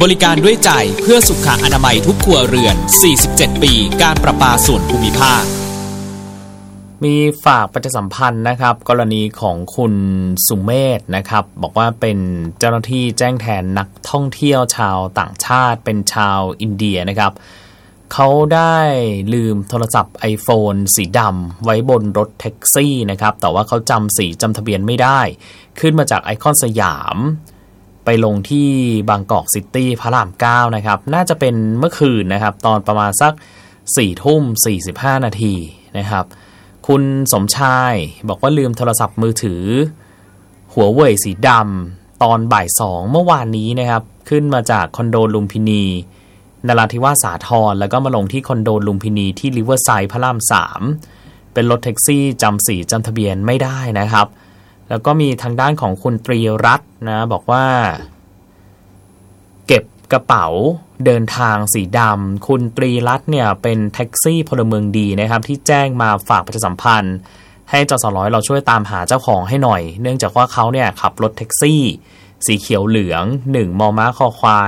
ริการด้วยใจเพื่อสุขอนามัยทุกครัวเรือน47ปีการประปาส่วนภูมิภาคมีฝากประชาสัมพันธ์นะครับกรณีของคุณสุเมธนะครับบอกว่าเป็นเจ้าหน้าที่แจ้งแทนนักท่องเที่ยวชาวต่างชาติเป็นชาวอินเดียนะครับเขาได้ลืมโทรศัพท์ iPhone สีดำไว้บนรถแท็กซี่นะครับแต่ว่าเขาจำสีจำทะเบียนไม่ได้ขึ้นมาจากไอคอนสยามไปลงที่บางกอกซิตี้พระราม9นะครับน่าจะเป็นเมื่อคืนนะครับตอนประมาณสัก 4:45 นาทีนะครับคุณสมชายบอกว่าลืมโทรศัพท์มือถือหัวเว่ยสีดำตอนบ่าย 2เมื่อวานนี้นะครับขึ้นมาจากคอนโดลุมพินีนราธิวาสสาทรแล้วก็มาลงที่คอนโดลุมพินีที่ริเวอร์ไซด์พระราม3เป็นรถแท็กซี่จำสีจำทะเบียนไม่ได้นะครับแล้วก็มีทางด้านของคุณตรีรัตน์นะบอกว่าเก็บกระเป๋าเดินทางสีดำคุณตรีรัตน์เนี่ยเป็นแท็กซี่พลเมืองดีนะครับที่แจ้งมาฝากประชาสัมพันธ์ให้จสร้อยเราช่วยตามหาเจ้าของให้หน่อยเนื่องจากว่าเขาเนี่ยขับรถแท็กซี่สีเขียวเหลือง1มมคควาย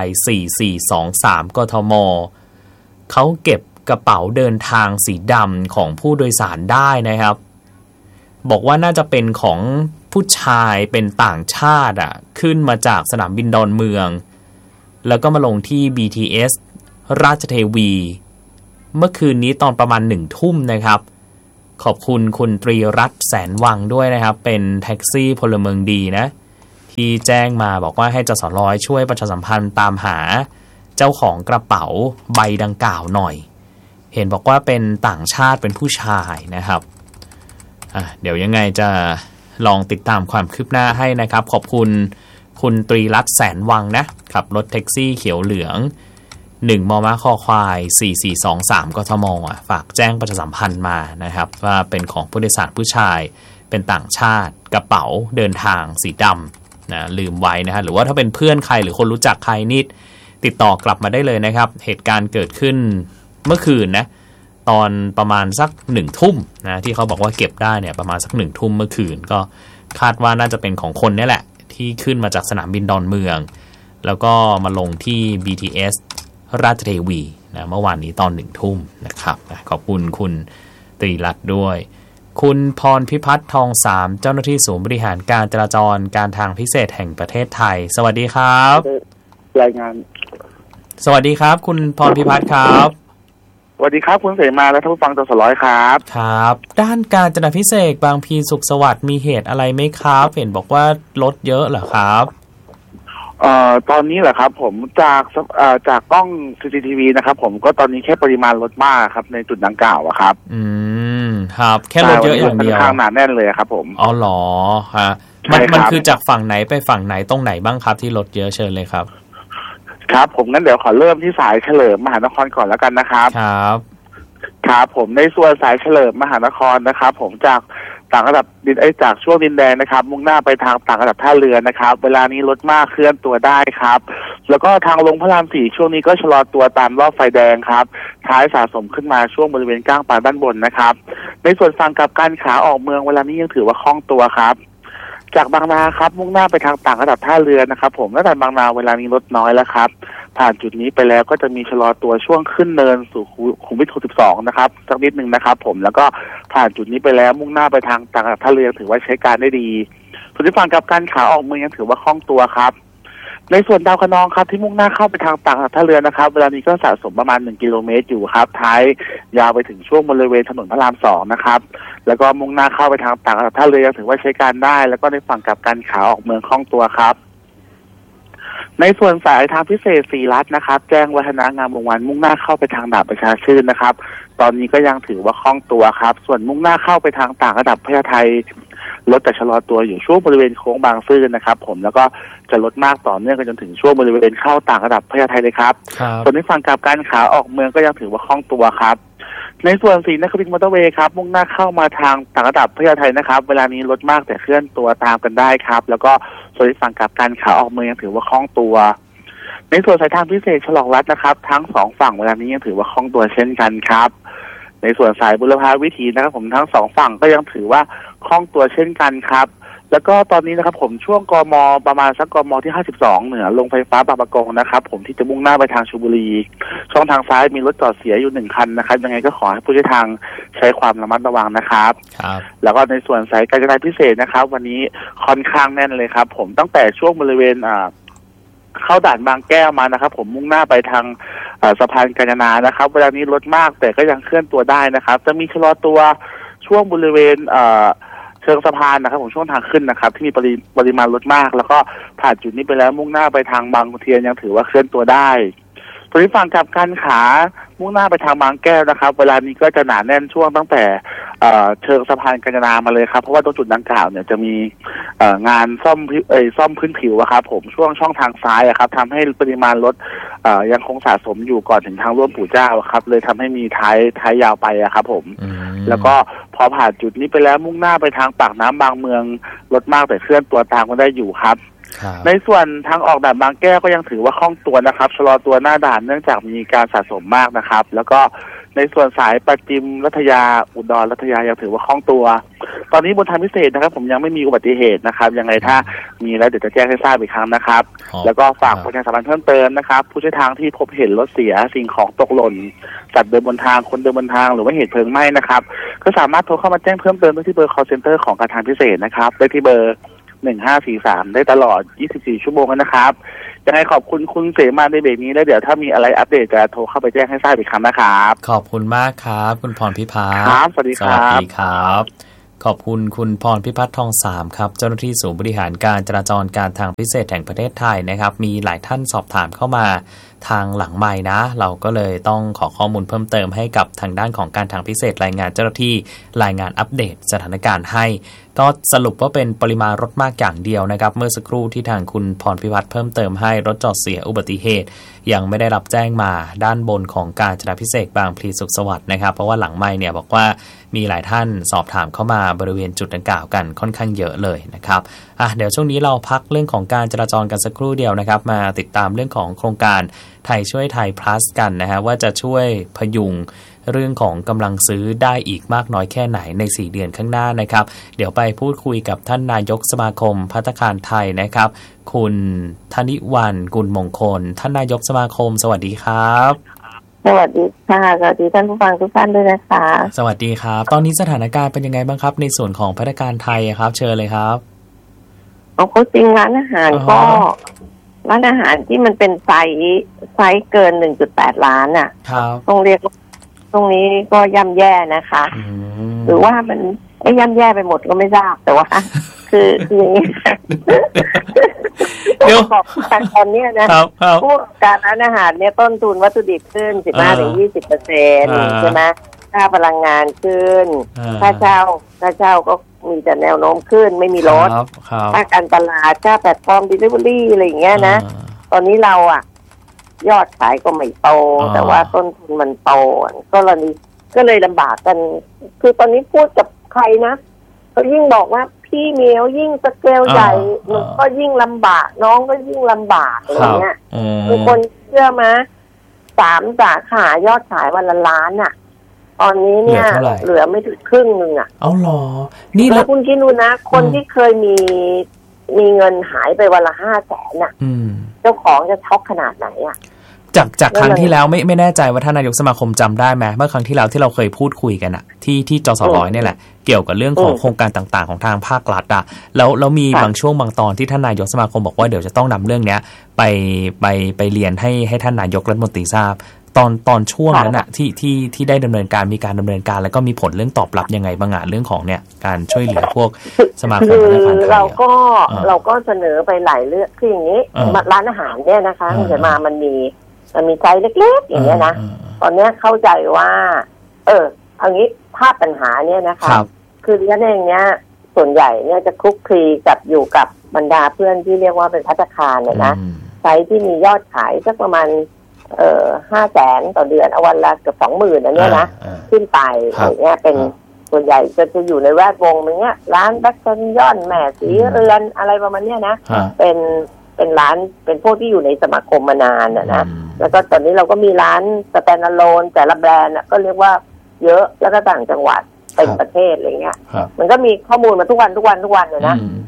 4423กทมเขาเก็บกระเป๋าเดินทางสีดำของผู้โดยสารได้นะครับบอกว่าน่าจะเป็นของผู้ชายเป็นต่างชาติขึ้นมาจากสนามบินดอนเมืองแล้วก็มาลงที่ BTS ราชเทวีเมื่อคืนนี้ตอนประมาณ 1 ทุ่มนะครับขอบคุณคุณตรีรัตน์แสนวังด้วยนะครับเป็นแท็กซี่พลเมืองดีนะที่แจ้งมาบอกว่าให้จสร้อยช่วยประชาสัมพันธ์ตามหาเจ้าของกระเป๋าใบดังกล่าวหน่อยเห็นบอกว่าเป็นต่างชาติเป็นผู้ชายนะครับเดี๋ยวยังไงจะลองติดตามความคืบหน้าให้นะครับขอบคุณคุณตรีรัตน์แสนวังนะขับรถแท็กซี่เขียวเหลือง1มมคควาย4423กทมฝากแจ้งประชาสัมพันธ์มานะครับว่าเป็นของผู้โดยสารผู้ชายเป็นต่างชาติกระเป๋าเดินทางสีดำนะลืมไว้นะฮะหรือว่าถ้าเป็นเพื่อนใครหรือคนรู้จักใครนิดติดต่อกลับมาได้เลยนะครับเหตุการณ์เกิดขึ้นเมื่อคืนนะตอนประมาณสัก1 ทุ่มนะที่เขาบอกว่าเก็บได้เนี่ยประมาณสัก1 ทุ่มเมื่อคืนก็คาดว่าน่าจะเป็นของคนนี่แหละที่ขึ้นมาจากสนามบินดอนเมืองแล้วก็มาลงที่ BTS ราชเทวีนะเมื่อวานนี้ตอน1 ทุ่มนะครับขอบคุณคุณตรีรัตน์ด้วยคุณพรพิพัฒน์ทอง3เจ้าหน้าที่ศูนย์บริหารการจราจรการทางพิเศษแห่งประเทศไทยสวัสดีครับรายงานสวัสดีครับคุณพรพิพัฒน์ครับสวัสดีครับคุณเสมาและท่านผู้ฟังจสร้อยครับครับด้านการจราพิเศษบางพีสุขสวัสดิ์มีเหตุอะไรไหมครับเห็นบอกว่ารถเยอะเหรอครับตอนนี้เหรอครับผมจากกล้อง CCTV นะครับผมก็ตอนนี้แค่ปริมาณรถมากครับในจุดดังกล่าวครับครับแค่รถเยอะอย่างเดียวค่อนข้างหนาแน่นเลยครับผมอ๋อเหรอฮะมันคือจากฝั่งไหนไปฝั่งไหนตรงไหนบ้างครับที่รถเยอะเชิญเลยครับครับผมงั้นเดี๋ยวขอเริ่มที่สายเฉลิมมหานครก่อนแล้วกันนะครับครับผมในส่วนสายเฉลิมมหานครนะครับผมจากต่างระดับจากช่วงดินแดงนะครับมุ่งหน้าไปทางต่างระดับท่าเรือนะครับเวลานี้รถมากเคลื่อนตัวได้ครับแล้วก็ทางลงพระราม4ช่วงนี้ก็ชะลอตัวตามรอบไฟแดงครับท้ายสะสมขึ้นมาช่วงบริเวณก้างปลาด้านบนนะครับในส่วนฝั่งกลับกันขาออกเมืองเวลานี้ยังถือว่าคล่องตัวครับจากบางนาครับมุ่งหน้าไปทางต่างระดับท่าเรือนะครับผมและแต่บางนาเวลานี้ลดน้อยแล้วครับผ่านจุดนี้ไปแล้วก็จะมีชะลอตัวช่วงขึ้นเนินสู่ขุมวิท62นะครับสักนิดนึงนะครับผมแล้วก็ผ่านจุดนี้ไปแล้วมุ่งหน้าไปทางต่างระดับท่าเรือถือว่าใช้การได้ดีส่วนที่ฝั่งกับการขาออกเมืองยังถือว่าคล่องตัวครับในส่วนดาวคะนองครับที่มุ่งหน้าเข้าไปทางต่างระดับท่าเรือนะครับเวลานี้ก็สะสมประมาณ1 กิโลเมตรอยู่ครับท้ายยาวไปถึงช่วงบริเวณถนนพระราม2นะครับแล้วก็มุ่งหน้าเข้าไปทางต่างระดับท่าเรือยังถือว่าใช้การได้แล้วก็ในฝั่งกับการขาออกเมืองคล่องตัวครับในส่วนสายทางพิเศษ4ลัดนะครับแจ้งวัฒนางามวงศ์วรรณมุ่งหน้าเข้าไปทางดาบประชาชื่นนะครับตอนนี้ก็ยังถือว่าคล่องตัวครับส่วนมุ่งหน้าเข้าไปทางต่างระดับพญาไทรถจะชะลอตัวอยู่ช่วงบริเวณโค้งบางซื่อนะครับผมแล้วก็จะลดมากต่อเนื่องกันจนถึงช่วงบริเวณเข้าต่างระดับพญาไทเลยครับส่วนในฝั่งกับการขาออกเมืองก็ยังถือว่าคล่องตัวครับในส่วนสีนครินทร์มอเตอร์เวย์ครับมุ่งหน้าเข้ามาทางต่างระดับพญาไทนะครับเวลานี้ลดมากแต่เคลื่อนตัวตามกันได้ครับแล้วก็ส่วนในฝั่งกับการขาออกเมืองยังถือว่าคล่องตัวในส่วนสายทางพิเศษฉลองรัฐนะครับทั้ง2ฝั่งเวลานี้ยังถือว่าคล่องตัวเช่นกันครับในส่วนสายบุรพาวิถีนะครับผมทั้ง2ฝั่งก็ยังถือว่าคล่องตัวเช่นกันครับแล้วก็ตอนนี้นะครับผมช่วงกม.ประมาณสักกม.ที่52เหนือลงไฟฟ้าบางประกงนะครับผมที่จะมุ่งหน้าไปทางชลบุรีช่องทางซ้ายมีรถจอดเสียอยู่1คันนะครับยังไงก็ขอให้ผู้ใช้ทางใช้ความระมัดระวังนะครับแล้วก็ในส่วนสายการจราจรพิเศษนะครับวันนี้ค่อนข้างแน่นเลยครับผมตั้งแต่ช่วงบริเวณเข้าด่านบางแก้วมานะครับผมมุ่งหน้าไปทางสะพานกาญจนานะครับเวลานี้รถมากแต่ก็ยังเคลื่อนตัวได้นะครับจะมีชะลอตัวช่วงบริเวณเชิงสะพานนะครับผมช่วงทางขึ้นนะครับที่มีปริมาณรถมากแล้วก็ผ่านจุดนี้ไปแล้วมุ่งหน้าไปทางบางขุนเทียนยังถือว่าเคลื่อนตัวได้ส่วนที่ฝั่งกลับกันขามุ่งหน้าไปทางบางแก้วนะครับเวลานี้ก็จะหนาแน่นช่วงตั้งแต่เชิงสะพานกาญจนามาเลยครับเพราะว่าตรงจุดดังกล่าวเนี่ยจะมีงานซ่อมพื้นผิวครับผมช่วงช่องทางซ้ายครับทำให้ปริมาณรถยังคงสะสมอยู่ก่อนถึงทางร่วมปู่เจ้าครับเลยทำให้มีท้ายยาวไปครับผมแล้วก็พอผ่านจุดนี้ไปแล้วมุ่งหน้าไปทางปากน้ำบางเมืองรถมากแต่เคลื่อนตัวตามกันได้อยู่ครับในส่วนทางออกด่านบางแก้วก็ยังถือว่าคล่องตัวนะครับชะลอตัวหน้าด่านเนื่องจากมีการสะสมมากนะครับแล้วก็ในส่วนสายประจิมรัตยาอุดรรัตยายังถือว่าคล่องตัวตอนนี้บนทางพิเศษนะครับผมยังไม่มีอุบัติเหตุนะครับยังไงถ้ามีแล้วเดี๋ยวจะแจ้งให้ทราบอีกครั้งนะครับแล้วก็ฝากประชาสัมพันธ์เพิ่มเติมนะครับผู้ใช้ทางที่พบเห็นรถเสียสิ่งของตกหล่นสัตว์เดินบนทางคนเดินบนทางหรือว่าเหตุเพลิงไหม้นะครับก็สามารถโทรเข้ามาแจ้งเพิ่มเติมได้ที่เบอร์ call center ของการทางพิเศษนะครับได้ที่เบอร์1543ได้ตลอด24ชั่วโมงนะครับยังไงขอบคุณคุณเสมาในเบรกนี้แล้วเดี๋ยวถ้ามีอะไรอัปเดตจะโทรเข้าไปแจ้งให้ทราบอีกครั้งนะครับขอบคุณมากครับคุณพรพิพัฒน์ครับสวัสดีครับสวัสดีครับขอบคุณคุณพรพิพัฒน์ทองสามครับเจ้าหน้าที่ศูนย์บริหารการจราจรการทางพิเศษแห่งประเทศไทยนะครับมีหลายท่านสอบถามเข้ามาทางหลังไมค์นะเราก็เลยต้องขอข้อมูลเพิ่มเติมให้กับทางด้านของการทางพิเศษรายงานเจ้าหน้าที่รายงานอัปเดตสถานการณ์ให้ก็สรุปว่าเป็นปริมาณรถมากอย่างเดียวนะครับเมื่อสักครู่ที่ทางคุณพรพิพัฒน์เพิ่มเติมให้รถจอดเสียอุบัติเหตุยังไม่ได้รับแจ้งมาด้านบนของการจราพิเศษบางพลีสุขสวัสดิ์นะครับเพราะว่าหลังไมค์เนี่ยบอกว่ามีหลายท่านสอบถามเข้ามาบริเวณจุดดังกล่าวกันค่อนข้างเยอะเลยนะครับเดี๋ยวช่วงนี้เราพักเรื่องของการจราจรกันสักครู่เดียวนะครับมาติดตามเรื่องของโครงการไทยช่วยไทย plus กันนะฮะว่าจะช่วยพยุงเรื่องของกำลังซื้อได้อีกมากน้อยแค่ไหนใน4เดือนข้างหน้านะครับเดี๋ยวไปพูดคุยกับท่านนายกสมาคมภัตตาคารไทยนะครับคุณธนิวรรณกุลมงคลท่านนายกสมาคมสวัสดีครับสวัสดีค่ะสวัสดีท่านผู้ฟังทุกท่านด้วยนะคะสวัสดีครับตอนนี้สถานการณ์เป็นยังไงบ้างครับในส่วนของภัตตาคารไทยครับเชิญเลยครับเขาจริงร้านอาหารก็ร้านอาหารที่มันเป็นไซส์เกิน 1.8 ล้านอ่ะต้องเรียกตรงนี้ก็ย่ำแย่นะคะหรือว่ามันย่ำแย่ไปหมดก็ไม่ทราบแต่ว่าคืออย่างนี้เดี๋ยวบอกตอนนี้นะผู้การร้านอาหารเนี่ยต้นทุนวัตถุดิบขึ้น 15-20% ใช่ไหมค่าพลังงานขึ้นค่าเช่าก็มีแต่แนวโน้มขึ้นไม่มีลดค่าการตลาดค่าแพลตฟอร์ม delivery อะไรอย่างเงี้ยนะตอนนี้เรายอดขายก็ไม่โตแต่ว่าต้นทุนมันโตก็เลยลำบากกันคือตอนนี้พูดกับใครนะเขายิ่งบอกว่าพี่เมียวยิ่งสเกลใหญ่มันก็ยิ่งลำบากน้องก็ยิ่งลำบากอะไรเงี้ยมีคนเชื่อไหม3 สาขายอดขายวันละล้านอ่ะตอนนี้เนี่ยเหลือไม่ถึงครึ่งนึงอ่ะเอาหรอนี่แล้วคุณคิดดูนะคนที่เคยมีเงินหายไปวันละ500,000อ่ะเจ้าของจะช็อกขนาดไหนอ่ะจากครั้งที่แล้วไม่แน่ใจว่าท่านนายกสมาคมจำได้ไหมเมื่อครั้งที่แล้วที่เราเคยพูดคุยกันอะที่จสร้อยเนี่ยแหละเกี่ยวกับเรื่องของโครงการต่างๆของทางภาครัฐอะแล้วมีบางช่วงบางตอนที่ท่านนายกสมาคมบอกว่าเดี๋ยวจะต้องนำเรื่องเนี้ยไปเรียนให้ท่านนายกรัฐมนตรีทราบตอนช่วงนั้นอะที่ได้ดำเนินการมีการดำเนินการแล้วก็มีผลเรื่องตอบรับยังไงบ้างอะเรื่องของเนี่ยการช่วยเหลือพวกสมาคมธนาคารไทยเราก็เสนอไปหลายเรื่องคืออย่างนี้ร้านอาหารเนี่ยนะคะเดี๋ยวมันมีไซส์เล็กๆอย่างเงี้ยนะตอนนี้เข้าใจว่าเอางี้ภาพปัญหาเนี่ยนะคะคือดิฉันเองเนี่ยส่วนใหญ่เนี่ยจะคลุกคลีกับอยู่กับบรรดาเพื่อนที่เรียกว่าเป็นภัตตาคารเนี่ยนะไซส์ที่มียอดขายสักประมาณ500,000ต่อเดือนเอาวันละเกือบ 20,000 อันเนี้ยนะขึ้นไปอย่างเงี้ยเป็นส่วนใหญ่จะอยู่ในแวดวงอย่างเงี้ยร้านแบ็คแคนยอนแม่สีเรือนอะไรประมาณเนี้ยนะเป็นร้านเป็นพวกที่อยู่ในสมาคมมานานนะแล้วก็ตอนนี้เราก็มีร้านสแตนด์อะโลนแต่ละแบรนด์ก็เรียกว่าเยอะแล้วก็ต่างจังหวัดเป็นประเทศอะไรเงี้ยมันก็มีข้อมูลมาทุกวันเลยนะ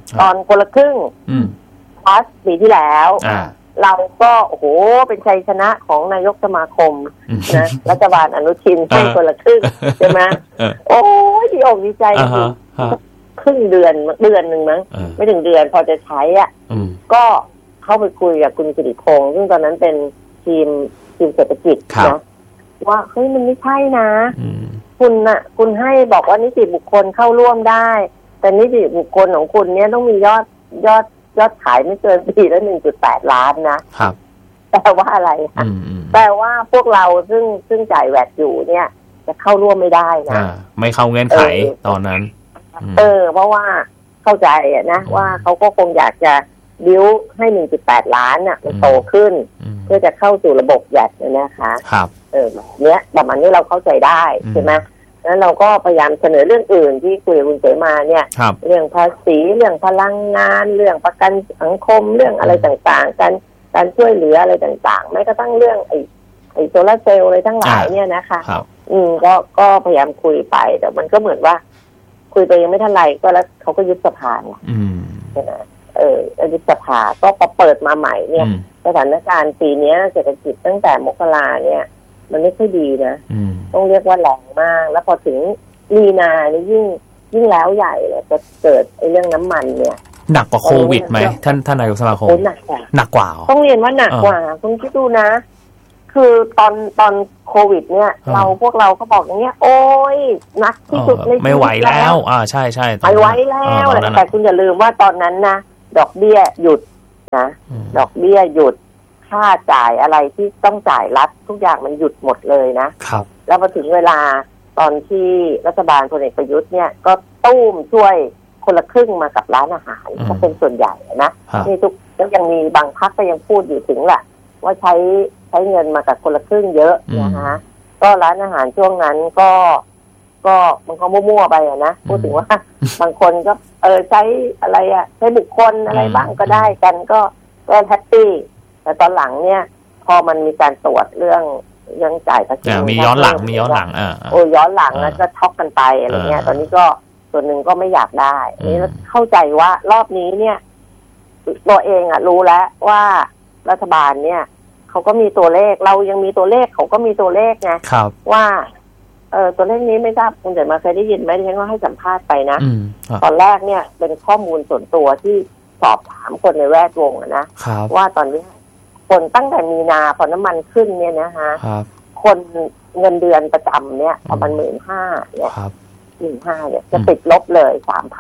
ตอนคนละครึ่งพาสปีที่แล้วเราก็โอ้โหเป็นชัยชนะของนายกสมาคมนะรัฐบาลอนุทินให้คนละครึ่งใช่ไหมโอ้ยดีอกดีใจครึ่งเดือนนึงมั้งไม่ถึงเดือนพอจะใช้อ่ะก็เข้าไปคุยกับคุณสิริพงษ์ซึ่งตอนนั้นเป็นทีมเศรษฐกิจนะว่าเฮ้ยมันไม่ใช่นะคุณให้บอกว่านิติบุคคลเข้าร่วมได้แต่นิติบุคคลของคุณเนี่ยต้องมียอดขายไม่เกินปีละ 1.8 ล้านนะครับแปลว่าอะไรคะแปลว่าพวกเราซึ่งจ่ายแวตอยู่เนี่ยจะเข้าร่วมไม่ได้นะไม่เข้าเงื่อนไขตอนนั้นเพราะว่าเข้าใจนะว่าเขาก็คงอยากจะบิ้วให้ 1.8 ล้านน่ะมันโตขึ้นเพื่อจะเข้าสู่ระบบแวตนะคะครับเนี้ยแต่มันนี่เราเข้าใจได้ใช่ไหมแล้วเราก็พยายามเสนอเรื่องอื่นที่คุยกับคุณเสมาเนี่ยเรื่องภาษีเรื่องพลังงานเรื่องประกันสังคมเรื่องอะไรต่างๆการช่วยเหลืออะไรต่างๆแม้กระทั่งเรื่องไอ้โซลาร์เซลล์อะไรทั้งหลายเนี่ยนะคะก็พยายามคุยไปแต่มันก็เหมือนว่าคุยไปยังไม่ทันไรก็แล้วเขาก็ยุบสภาใช่ไหมยุบสภาก็พอเปิดมาใหม่เนี่ยสถานการณ์ปีนี้เศรษฐกิจตั้งแต่มกราเนี่ยมันไม่ค่อยดีนะต้องเรียกว่าแรงมากแล้วพอถึงมีนาเนี่ยยิ่งแล้วใหญ่เลยจะเกิดไอ้เรื่องน้ำมันเนี่ยหนักกว่าโควิดไหมท่านนายกสมาคมหนักกว่าต้องเรียนว่าหนักกว่าคุณคิดดูนะคือตอนโควิดเนี่ยพวกเราก็บอกอย่างเงี้ยโอ้ยหนักที่สุดในชีวิตไม่ไหวแล้วใช่ไม่ไหวแล้วแต่คุณอย่าลืมว่าตอนนั้นนะดอกเบี้ยหยุดนะดอกเบี้ยหยุดค่าจ่ายอะไรที่ต้องจ่ายรัฐทุกอย่างมันหยุดหมดเลยนะครับแล้วพอถึงเวลาตอนที่รัฐบาลพลเอกประยุทธ์เนี่ยก็ตุ้มช่วยคนละครึ่งมากับร้านอาหารก็เป็นส่วนใหญ่นะนี่ทุกแล้วยังมีบางพรรคก็ยังพูดอยู่ถึงแหละว่าใช้เงินมากับคนละครึ่งเยอะนะคะก็ร้านอาหารช่วงนั้นก็มันก็มั่วๆไปนะพูดถึงว่าบางคนก็ใช้อะไรใช้บุคคลอะไรบ้างก็ได้กันก็แฮปปี้แต่ตอนหลังเนี่ยพอมันมีการตรวจเรื่องจ่ายภาษีมีย้อนหลังย้อนหลังแล้วก็ช็อกกันไปอะไรเงี้ยตอนนี้ก็ส่วนหนึ่งก็ไม่อยากได้นี่เข้าใจว่ารอบนี้เนี่ยตัวเองรู้แล้วว่ารัฐบาลเนี่ยเขาก็มีตัวเลขเรายังมีตัวเลขเขาก็มีตัวเลขไงว่าตัวเลขนี้ไม่ทราบคุณเดชมาเคยได้ยินไหมที่ฉันก็ให้สัมภาษณ์ไปนะตอนแรกเนี่ยเป็นข้อมูลส่วนตัวที่สอบถามคนในแวดวงนะว่าตอนนี้คนตั้งแต่มีนาพอน้ำมันขึ้นเนี่ยนะคะคนเงินเดือนประจำเนี่ยประมาณ 15,000 เนี่ย 15,000 เนี่ยจะติดลบเลย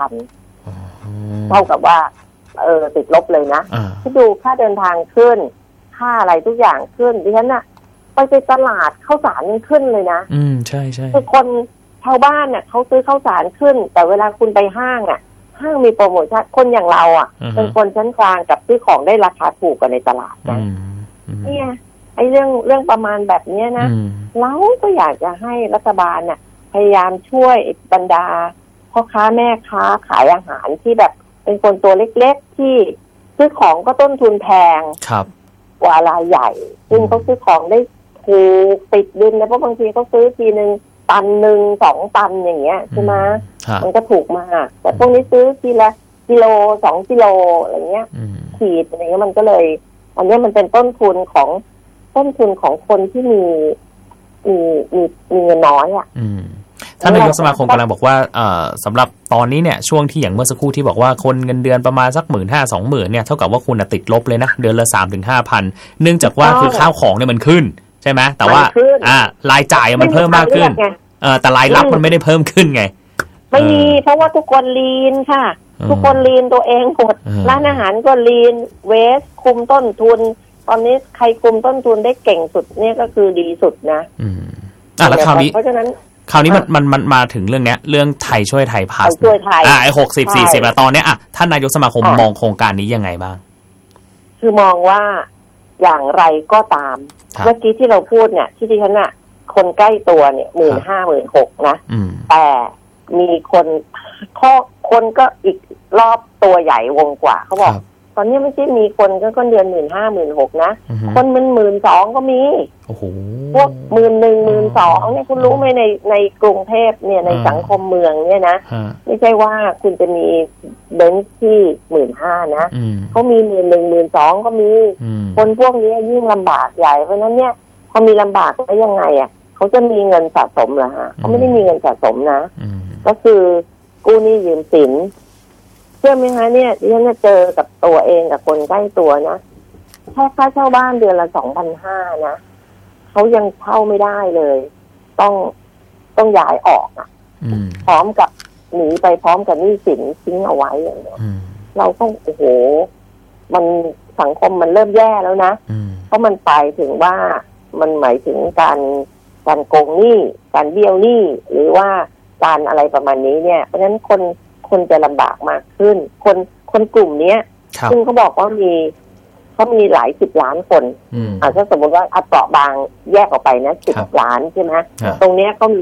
3,000 เท่ากับว่าติดลบเลยนะที่ดูค่าเดินทางขึ้นค่าอะไรทุกอย่างขึ้นดิฉันน่ะไปตลาดข้าวสารยังขึ้นเลยนะใช่ๆคือคนชาวบ้านเนี่ยเขาซื้อข้าวสารขึ้นแต่เวลาคุณไปห้างห้างมีโปรโมชั่นคนอย่างเราเป็นคนชั้นกลางกับซื้อของได้ราคาถูกกว่าในตลาดนะเนี่ยไอ้เรื่องประมาณแบบนี้นะเราก็อยากจะให้รัฐบาลน่ะพยายามช่วยบรรดาพ่อค้าแม่ค้าขายอาหารที่แบบเป็นคนตัวเล็กๆที่ซื้อของก็ต้นทุนแพงกว่ารายใหญ่ซึ่งเขาซื้อของได้ถูกติดดินนะเพราะบางทีเขาซื้อทีนึงตัน1 2 ตันอย่างเงี้ยใช่ไหมมันก็ถูกมากแต่พวกนี้ซื้อทีละกิโล2 กิโลอะไรเงี้ยขีดอะไรเงี้ยมันก็เลยอันนี้มันเป็นต้นทุนของคนที่มีเงินน้อยท่านนายกสมาคมกำลังบอกว่าสำหรับตอนนี้เนี่ยช่วงที่อย่างเมื่อสักครู่ที่บอกว่าคนเงินเดือนประมาณสัก 15,000-20,000 เนี่ยเท่ากับว่าคุณติดลบเลยนะเดือนละ 3-5,000 เนื่องจากว่าคือข้าวของเนี่ยมันขึ้นใช่ไหมแต่ว่ารายจ่ายมันเพิ่มมากขึ้นแต่รายรับมันไม่ได้เพิ่มขึ้นไงไม่มีเพราะว่าทุกคนลีนค่ะทุกคนลีนตัวเองหมดร้านอาหารก็ลีนเวสคุมต้นทุนตอนนี้ใครคุมต้นทุนได้เก่งสุดเนี่ยก็คือดีสุดนะแล้วคราวนี้เพราะฉะนั้นมันมาถึงเรื่องเนี้ยเรื่องไทยช่วยไทยพาสไอ้60-40แล้วตอนเนี้ยท่านนายกสมาคมมองโครงการนี้ยังไงบ้างคือมองว่าอย่างไรก็ตามเมื่อกี้ที่เราพูดเนี่ยที่ดิฉันคนใกล้ตัวเนี่ย 15,000-16,000 นะแต่มีคนก็อีกรอบตัวใหญ่วงกว่าเขาบอกอนนี้ไม่ใช่มีคนก็เดือน15,000 16,000นะคนมัน12,000ก็มีโอ้โหพวก11,000 12,000เนี่ยคุณรู้ไหมในกรุงเทพเนี่ยในสังคมเมืองเนี่ยนะไม่ใช่ว่าคุณจะมีเบนซ์ที่15,000นะเขามี11,000 12,000ก็มีคนพวกนี้ยิ่งลำบากใหญ่เพราะนั้นเนี่ยพอมีลำบากแล้วยังไงอ่ะเขาจะมีเงินสะสมเหรอฮะเขาไม่ได้มีเงินสะสมนะก็คือกู้หนี้ยืมสินเชื่อไหมคะเนี่ยดิฉันเจอกับตัวเองกับคนใกล้ตัวนะแค่ค่าเช่าบ้านเดือนละ 2,500 นะเขายังเช่าไม่ได้เลยต้องย้ายออกอ่ะพร้อมกับหนีไปพร้อมกับหนี้สินทิ้งเอาไว้อย่างเงี้ยเราต้องโอ้โหมันสังคมมันเริ่มแย่แล้วนะเพราะมันไปถึงว่ามันหมายถึงการโกงหนี้การเบี้ยวหนี้หรือว่าการอะไรประมาณนี้เนี่ยเพราะฉะนั้นคนจะลำบากมากขึ้นคนกลุ่มนี้ซึ่งเขาบอกว่าเขามีหลาย10 ล้านคนถ้าสมมติว่าเปราะบางแยกออกไปนะ10 ล้านใช่ไหมตรงเนี้ยก็มี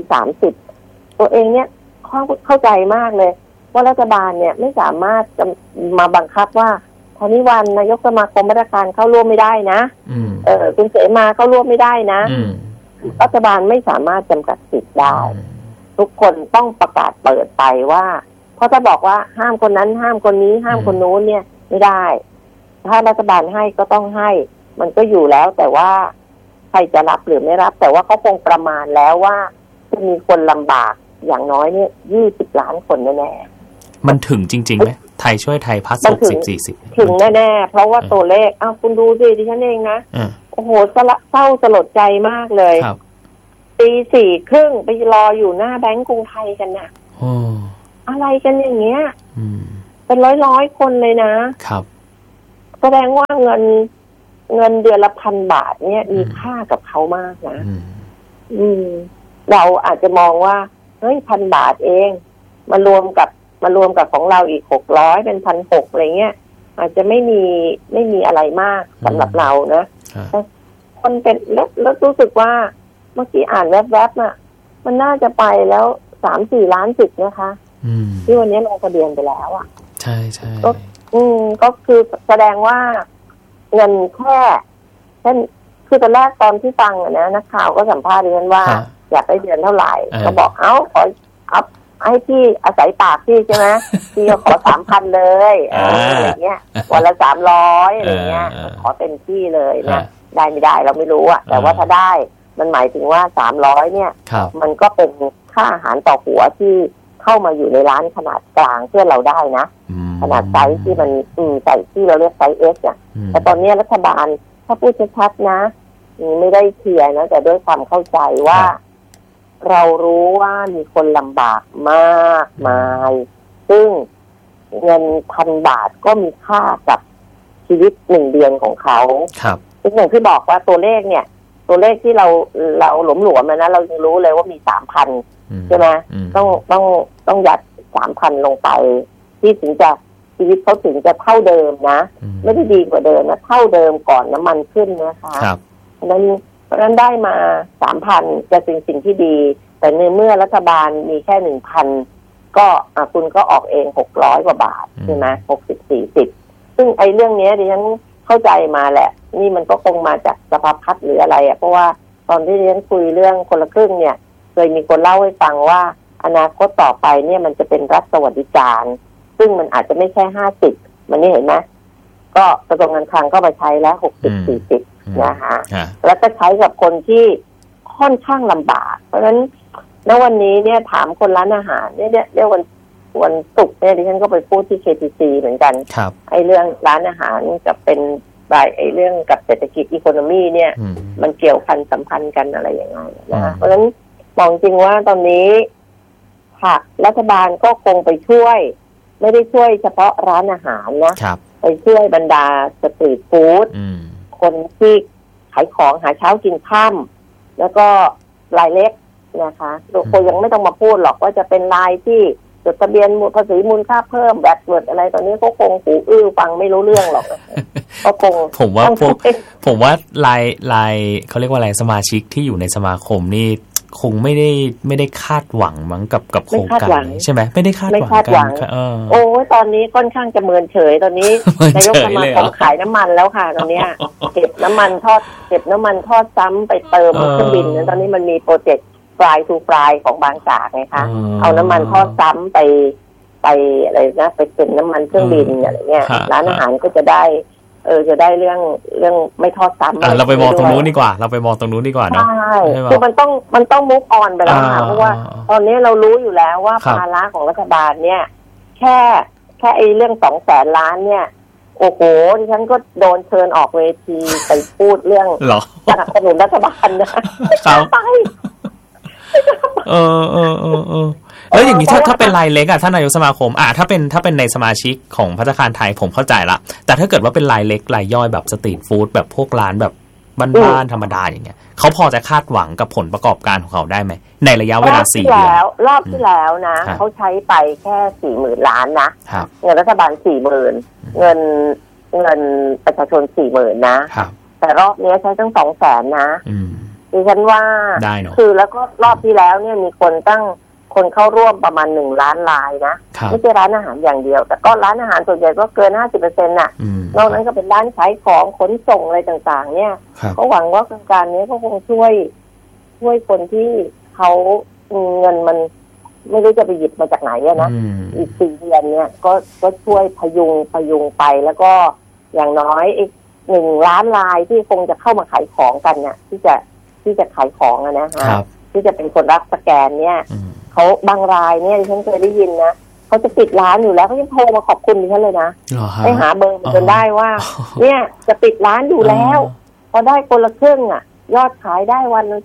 30ตัวเองเนี่ยเข้าใจมากเลยว่ารัฐบาลเนี่ยไม่สามารถจะมาบังคับว่าธนิวันนายกสมาคมมาตรการเข้าร่วมไม่ได้นะคุณเสมาเข้าร่วมไม่ได้นะรัฐบาลไม่สามารถจำกัดสิทธิ์ได้ทุกคนต้องประกาศเปิดไปว่าเพราะถ้าบอกว่าห้ามคนนั้นห้ามคนนี้ห้ามคนนู้นเนี่ยไม่ได้ถ้ารัฐบาลให้ก็ต้องให้มันก็อยู่แล้วแต่ว่าใครจะรับหรือไม่รับแต่ว่าเขาคงประมาณแล้วว่าจะมีคนลำบากอย่างน้อยเนี่ย20 ล้านคนแน่ๆมันถึงจริงๆไหมไทยช่วยไทยพัส60-40ถึงแน่ๆเพราะว่าตัวเลขคุณดูสิดิฉันเองนะโอ้โหเศร้าสลดใจมากเลยตี4:30ไปรออยู่หน้าแบงก์กรุงไทยกันน่ะอะไรกันอย่างเงี้ยเป็นร้อยคนเลยนะครับแสดงว่าเงินเดือนละ1,000 บาทเนี่ยมีค่ากับเขามากนะเราอาจจะมองว่าเฮ้ย1,000 บาทเองมารวมกับของเราอีก600เป็น 1,600 อะไรเงี้ยอาจจะไม่มีอะไรมากสำหรับเรานะแต่คนเป็นแล้วรู้สึกว่าเมื่อกี้อ่านแวบๆน่ะมันน่าจะไปแล้ว 3-4 ล้านสิทธิ์นะคะที่วันนี้ลงทะเบียนไปแล้วอ่ะใช่ใช่ก็คือแสดงว่าเงินแค่เช่นคือตอนแรกตอนที่ฟังนะนักข่าวก็สัมภาษณ์ดิฉันว่าอยากได้เดือนเท่าไหร่ก็บอกขออัพให้พี่อาศัยปากพี่ใช่ไหมพี่ก็ขอ 3,000 เลยอะไรเงี้ยวันละ300อะไรเงี้ยขอเต็มที่เลยนะได้ไม่ได้เราไม่รู้อะแต่ว่าถ้าได้มันหมายถึงว่า300เนี่ยมันก็เป็นค่าอาหารต่อหัวที่เข้ามาอยู่ในร้านขนาดกลางเพื่อเราได้นะขนาดไซส์ที่มันใส่ที่เราเรียกไซส์ S อ่ะแต่ตอนนี้รัฐบาลถ้าพูดชัดๆนะไม่ได้เคลียร์นะแต่ด้วยความเข้าใจว่าเรารู้ว่ามีคนลำบากมากมายซึ่งเงิน1,000 บาทก็มีค่ากับชีวิต1 เดือนของเขาครับซึ่งอย่างที่บอกว่าตัวเลขเนี่ยตัวเลขที่เราหลวมๆนะเรายังรู้เลยว่ามี 3,000 ใช่ไหมต้องยัด 3,000 ลงไปที่ถึงจะชีวิตเขาถึงจะเท่าเดิมนะไม่ได้ดีกว่าเดิมนะเท่าเดิมก่อนน้ำมันขึ้นนะคะเพราะนั้นได้มา 3,000 จะเป็นสิ่งที่ดีแต่ในเมื่อรัฐบาลมีแค่ 1,000 ก็คุณก็ออกเอง600 กว่าบาทใช่ไหม60-40ซึ่งไอ้เรื่องนี้ดิฉันเข้าใจมาแหละนี่มันก็คงมาจากสภาพัฒน์หรืออะไรเพราะว่าตอนที่ดิฉันคุยเรื่องคนละครึ่งเนี่ยเคยมีคนเล่าให้ฟังว่าอนาคตต่อไปเนี่ยมันจะเป็นรัฐสวัสดิการซึ่งมันอาจจะไม่ใช่50มันนี่เห็นไหมก็กระทรวงการคลังก็มาใช้แล้ว60-40นะคะแล้วก็ใช้กับคนที่ค่อนข้างลำบากเพราะฉะนั้นณวันนี้เนี่ยถามคนร้านอาหารเนี่ยวันศุกร์เนี่ยดิฉันก็ไปพูดที่ KTC เหมือนกันไอ้เรื่องร้านอาหารกับเป็นไอ้เรื่องกับเศรษฐกิจอีโคโนมีเนี่ยมันเกี่ยวพันสัมพันธ์กันอะไรอย่างเงี้ยนะเพราะฉะนั้นมองจริงว่าตอนนี้ค่ะรัฐบาลก็คงไปช่วยไม่ได้ช่วยเฉพาะร้านอาหารนะไปช่วยบรรดาสตรีทฟู้ดคนที่ขายของหาเช้ากินค่ำแล้วก็รายเล็กนะคะคนยังไม่ต้องมาพูดหรอกว่าจะเป็นรายที่จดทะเบียนภาษีมูลค่าเพิ่มแบตเวิร์ดอะไรตอนนี้เขาคงหูอื้อฟังไม่รู้เรื่องหรอกก็คงผมว่าลายเขาเรียกว่าอะไรสมาชิกที่อยู่ในสมาคมนี่คงไม่ได้คาดหวังมั้งกับโครงการใช่ไหมไม่ได้คาดหวังกันโอ้ตอนนี้ค่อนข้างจะเมินเฉยตอนนี้นายกสมาคมขายน้ำมันแล้วค่ะตอนนี้เก็บน้ำมันทอดซ้ำไปเติมเครื่องบินตอนนี้มันมีโปรเจกต์ฟลายทูฟลายของบางจากไงคะเอาน้ำมันทอดซ้ำไปอะไรนะไปเป็นน้ำมันเครื่องบินอะไรเงี้ยร้านอาหารก็จะได้จะได้เรื่องไม่ทอดซ้ำเราไปมองตรงนู้นดีกว่าเนาะใช่คือมันต้องมุกออนไปแล้วค่ะเพราะว่าตอนนี้เรารู้อยู่แล้วว่าภาระของรัฐบาลเนี่ยแค่ไอ้เรื่อง200,000 ล้านเนี่ยโอ้โหดิฉันก็โดนเชิญออกเวทีไปพูดเรื่องสนับสนุนรัฐบาลนะไปแล้วอย่างนี้ถ้าเป็นรายเล็กท่านนายกสมาคมถ้าเป็นในสมาชิกของภัตตาคารไทยผมเข้าใจละแต่ถ้าเกิดว่าเป็นรายเล็กรายย่อยแบบสตรีทฟู้ดแบบพวกร้านแบบบ้านๆธรรมดาอย่างเงี้ยเขาพอจะคาดหวังกับผลประกอบการของเขาได้ไหมในระยะเวลา4 เดือนรอบที่แล้วนะเขาใช้ไปแค่ 40,000 ล้านนะเงินรัฐบาล 40,000 เงินประชาชน 40,000 นะแต่รอบนี้ใช้ตั้ง 200,000 นะดิฉันว่าคือแล้วก็รอบที่แล้วเนี่ยมีคนเข้าร่วมประมาณ1 ล้านรายนะไม่ใช่ร้านอาหารอย่างเดียวแต่ก็ร้านอาหารส่วนใหญ่ก็เกิน 50% น่ะนอกนั้นก็เป็นร้านขายของขนส่งอะไรต่างๆเนี่ยก็หวังว่าโครงการนี้ก็คงช่วยคนที่เขาเงินมันไม่รู้จะไปหยิบมาจากไหนนะอีก4 เดือนเนี่ยก็ช่วยพยุงไปแล้วก็อย่างน้อยอีก1 ล้านรายที่คงจะเข้ามาขายของกันเนี่ยที่จะขายของนะฮะที่จะเป็นคนรับสแกนเนี่ยเขาบางรายเนี่ยฉันเคยได้ยินนะเขาจะปิดร้านอยู่แล้วเขายังโทรมาขอบคุณดิฉันเลยนะไปหาเบอร์มันจนได้ว่าเนี่ยจะปิดร้านอยู่แล้วพอได้คนละครึ่งยอดขายได้วันนึง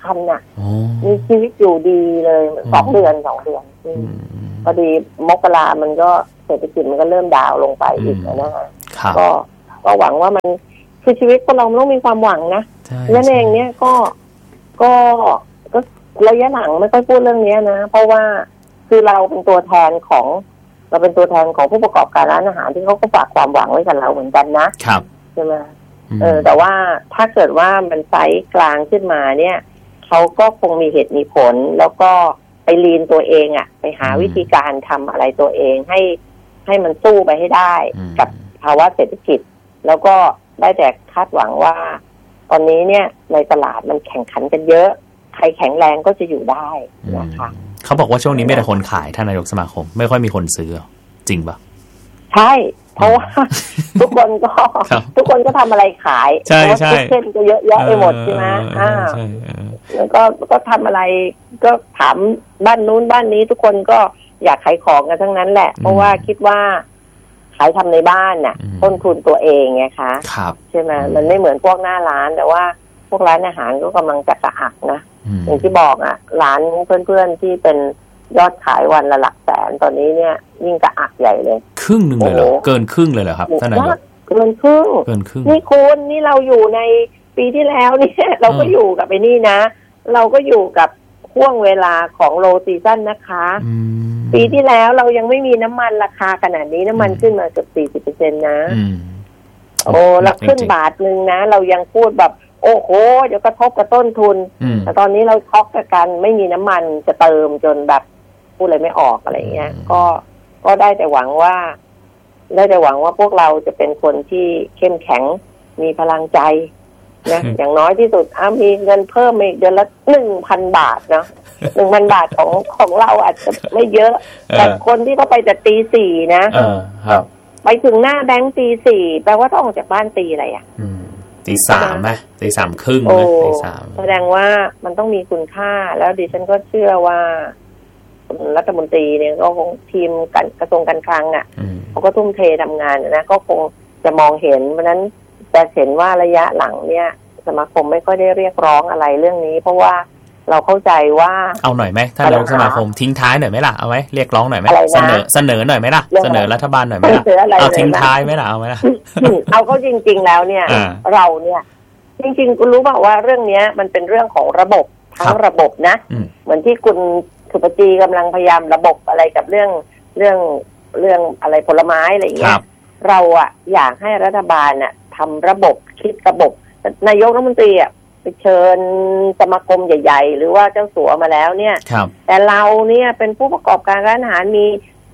7,000 มีชีวิตอยู่ดีเลย2 เดือนพอดีมกรามันก็เศรษฐกิจมันก็เริ่มดาวลงไปอีกนะฮะก็หวังว่ามันคือชีวิตคนเราต้องมีความหวังนะนั่นเองเนี่ยก็ระยะหลังไม่ค่อยพูดเรื่องนี้นะเพราะว่าคือเราเป็นตัวแทนของผู้ประกอบการร้านอาหารที่เขาก็ฝากความหวังไว้กับเราเหมือนกันนะครับใช่ไหมแต่ว่าถ้าเกิดว่ามันไซส์กลางขึ้นมาเนี่ยเขาก็คงมีเหตุมีผลแล้วก็ไปลีนตัวเองไปหาวิธีการทำอะไรตัวเองให้มันสู้ไปให้ได้กับภาวะเศรษฐกิจแล้วก็ได้แต่คาดหวังว่าตอนนี้เนี่ยในตลาดมันแข่งขันกันเยอะใครแข็งแรงก็จะอยู่ได้นะคะเขาบอกว่าช่วงนี้ไม่แต่คนขายท่านนายกสมาคมไม่ค่อยมีคนซื้อจริงปะใช่เพราะว่าทุกคนก็ทำอะไรขายใช่ใช่เช่นก็เยอะแยะไปหมดใช่ไหมแล้วก็ทำอะไรก็ถามบ้านนู้นบ้านนี้ทุกคนก็อยากขายของกันทั้งนั้นแหละเพราะว่าคิดว่าขายทำในบ้านน่ะต้นทุนตัวเองไงคะใช่ไหมมันไม่เหมือนพวกหน้าร้านแต่ว่าพวกร้านอาหารก็กำลังจะกระอักนะอย่างที่บอกร้านเพื่อนๆที่เป็นยอดขายวันละหลักแสนตอนนี้เนี่ยยิ่งกระอักใหญ่เลยครึ่งนึงเลยเหรอเกินครึ่งเลยเหรอครับท่านนายกเกินครึ่งนี่คุณนี่เราอยู่ในปีที่แล้วเนี่ยเราก็อยู่กับไอ้นี่นะเราก็อยู่กับช่วงเวลาของโลซีซั่นนะคะปีที่แล้วเรายังไม่มีน้ำมันราคาขนาดนี้น้ำมันขึ้นมาเกือบ 40% นะโอ้แล้วขึ้นบาทนึงนะเรายังพูดแบบโอ้โหเดี๋ยวกระทบกับต้นทุนแต่ตอนนี้เราช็อกกับกันไม่มีน้ำมันจะเติมจนแบบพูดอะไรไม่ออกอะไรเงี้ยก็ได้แต่หวังว่าพวกเราจะเป็นคนที่เข้มแข็งมีพลังใจนะอย่างน้อยที่สุดมีเงินเพิ่มอีกเดือนละ 1,000 บาทเนาะ 1,000 บาทของเราอาจจะไม่เยอะแต่คนที่เขาไปแต่ตี 4นะครับไปถึงหน้าแบงค์ตี 4แปลว่าต้องออกจากบ้านตีอะไรตี 3 ไหมตี 3 ครึ่งไหมตี 3 แสดงว่ามันต้องมีคุณค่าแล้วดิฉันก็เชื่อว่ารัฐมนตรีเนี่ยก็คงทีมกระทรวงการคลังเขาก็ทุ่มเททำงานนะก็คงจะมองเห็นเพราะนั้นจะเห็นว่าระยะหลังเนี่ยสมาคมไม่ค่อยได้เรียกร้องอะไรเรื่องนี้เพราะว่าเราเข้าใจว่าเอาหน่อยไหมท่านนายกสมาคมทิ้งท้ายหน่อยไหมล่ะเอาไหมเรียกร้องหน่อยไหมเสนอหน่อยไหมล่ะเสนอรัฐบาลหน่อยไหมล่ะเอาทิ้งท้ายไหมล่ะเอาไหมล่ะเอาเข้าจริงๆแล้วเนี่ยเราเนี่ยจริงๆคุณรู้เปล่าว่าเรื่องนี้มันเป็นเรื่องของระบบทั้งระบบนะเหมือนที่คุณสุปจีกำลังพยายามระบบอะไรกับเรื่องอะไรผลไม้อะไรอย่างเงี้ยเราอยากให้รัฐบาลทำระบบคิดระบบนายกรัฐมนตรีไปเชิญสมาคมใหญ่ๆหรือว่าเจ้าสัวมาแล้วเนี่ยแต่เราเนี่ยเป็นผู้ประกอบการร้านอาหารมี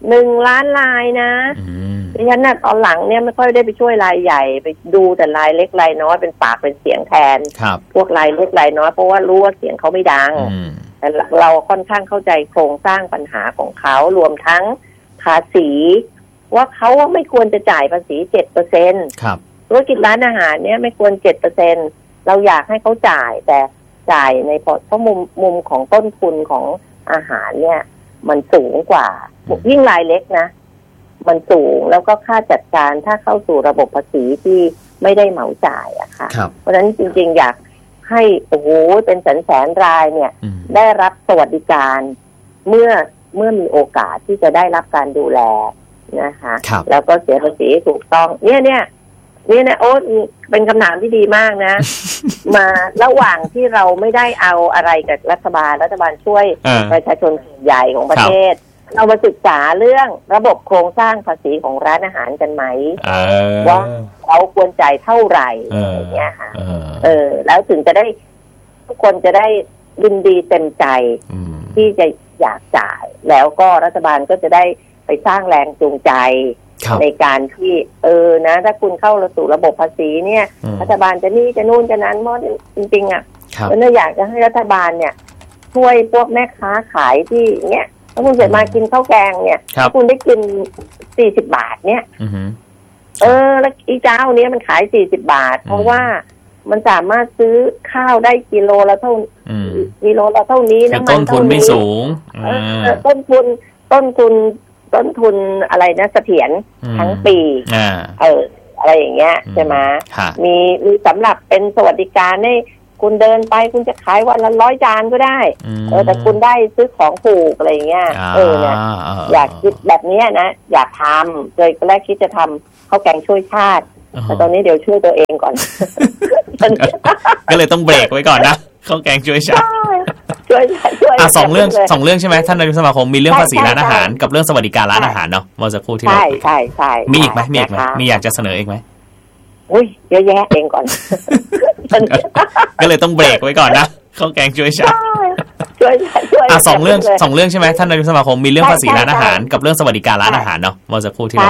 1 ล้านรายนะดิฉันน่ะตอนหลังเนี่ยไม่ค่อยได้ไปช่วยรายใหญ่ไปดูแต่รายเล็กรายน้อยเป็นปากเป็นเสียงแทนพวกรายเล็กรายน้อยเพราะว่ารู้ว่าเสียงเขาไม่ดังแต่เราค่อนข้างเข้าใจโครงสร้างปัญหาของเขารวมทั้งภาษีว่าเขาไม่ควรจะจ่ายภาษี 7% ครับธุรกิจร้านอาหารเนี่ยไม่ควร 7% เราอยากให้เขาจ่ายแต่จ่ายในเพราะมุมของต้นทุนของอาหารเนี่ยมันสูงกว่ายิ่งรายเล็กนะมันสูงแล้วก็ค่าจัดการถ้าเข้าสู่ระบบภาษีที่ไม่ได้เหมาจ่ายอะค่ะเพราะฉะนั้นจริงๆอยากให้โอ้โหเป็นแสนรายเนี่ยได้รับสวัสดิการเมื่อมีโอกาสที่จะได้รับการดูแลนะคะแล้วก็เสียภาษีถูกต้องเนี่ยโอ๊ตเป็นคำถามที่ดีมากนะ มาระหว่างที่เราไม่ได้เอาอะไรกับรัฐบาลช่วยประชาชนส่วนใหญ่ของประเทศเรามาศึกษาเรื่องระบบโครงสร้างภาษีของร้านอาหารกันไหมว่าเขาควรจ่ายเท่าไหร่อย่างเงี้ยค่ะแล้วถึงจะได้ทุกคนจะได้ยินดีเต็มใจที่จะอยากจ่ายแล้วก็รัฐบาลก็จะได้ไปสร้างแรงจูงใจในการที่นะถ้าคุณเข้าสู่ระบบภาษีเนี่ยรัฐบาลจะนี่จะนู่นจะนั้นเพราะจริงๆอ่ะเราอยากจะให้รัฐบาลเนี่ยช่วยพวกแม่ค้าขายที่เนี้ยถ้าคุณเสร็จมากินข้าวแกงเนี่ยคุณได้กิน40 บาทเนี่ยแล้วอีเจ้าเนี้ยมันขาย40 บาทเพราะว่ามันสามารถซื้อข้าวได้กิโลละเท่านี้น้ำมันเท่านี้ต้นทุนไม่สูงต้นทุนอะไรนะเสถียรทั้งปีอะไรอย่างเงี้ยใช่ไหมมีสำหรับเป็นสวัสดิการให้คุณเดินไปคุณจะขายวันละ100 จานก็ได้แต่คุณได้ซื้อของถูกอะไรอย่างเงี้ยเนี่ยอยากคิดแบบนี้นะอยากทำเลยแรกคิดจะทำข้าวแกงช่วยชาติแต่ตอนนี้เดี๋ยวช่วยตัวเองก่อนก็เลยต้องเบรกไว้ก่อนนะข้าวแกงช่วยชาติช่วยสองเรื่องใช่ไหมท่านนายกสมาคมมีเรื่องภาษีร้านอาหารกับเรื่องสวัสดิการร้านอาหารเนาะเมื่อสักครู่ที่เราใช่มีอีกไหมมีอยากจะเสนออีกไหมอุ้ยเยอะแยะเองก่อนก็เลยต้องเบรกไว้ก่อนนะข้าวแกงช่วยชาติสองเรื่องใช่ไหมท่านนายกสมาคมมีเรื่องภาษีร้านอาหารกับเรื่องสวัสดิการร้านอาหารเนาะเมื่อสักครู่ที่เรา